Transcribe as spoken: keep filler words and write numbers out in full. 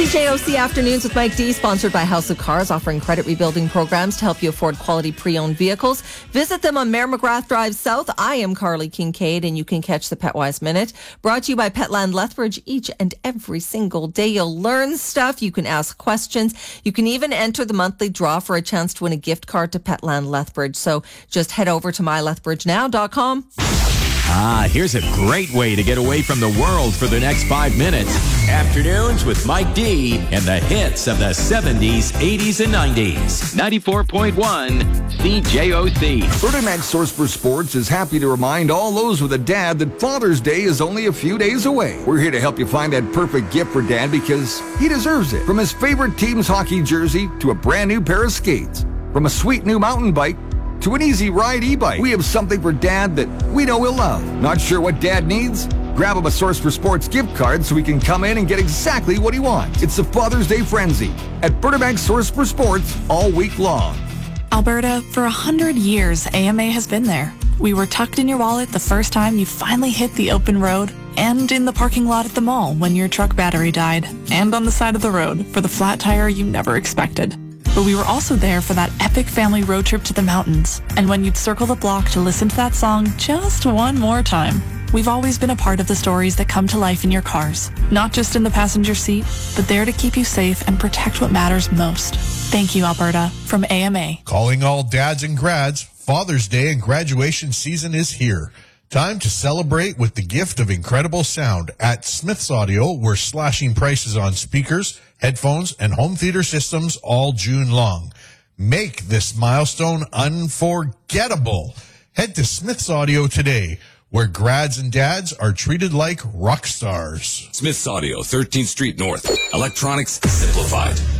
C J O C Afternoons with Mike D, sponsored by House of Cars, offering credit rebuilding programs to help you afford quality pre-owned vehicles. Visit them on Mayor McGrath Drive South. I am Carly Kincaid, and you can catch the Petwise Minute, brought to you by Petland Lethbridge. Each and every single day, you'll learn stuff. You can ask questions. You can even enter the monthly draw for a chance to win a gift card to Petland Lethbridge. So just head over to my lethbridge now dot com. Ah, here's a great way to get away from the world for the next five minutes. Afternoons with Mike D and the hits of the seventies, eighties, and nineties. ninety-four point one C J O C. Vertimax Source for Sports is happy to remind all those with a dad that Father's Day is only a few days away. We're here to help you find that perfect gift for Dad because he deserves it. From his favorite team's hockey jersey to a brand new pair of skates. From a sweet new mountain bike to an easy ride e-bike, we have something for Dad that we know he'll love. Not sure what Dad needs? Grab him a Source for Sports gift card so he can come in and get exactly what he wants. It's the Father's Day Frenzy at Vertimax Source for Sports all week long. Alberta, for a hundred years, A M A has been there. We were tucked in your wallet the first time you finally hit the open road, and in the parking lot at the mall when your truck battery died, and on the side of the road for the flat tire you never expected. But we were also there for that epic family road trip to the mountains, and when you'd circle the block to listen to that song just one more time. We've always been a part of the stories that come to life in your cars, not just in the passenger seat, but there to keep you safe and protect what matters most. Thank you, Alberta, from A M A. Calling all dads and grads, Father's Day and graduation season is here. Time to celebrate with the gift of incredible sound. At Smith's Audio, we're slashing prices on speakers, headphones, and home theater systems all June long. Make this milestone unforgettable. Head to Smith's Audio today, where grads and dads are treated like rock stars. Smith's Audio, thirteenth Street North. Electronics simplified.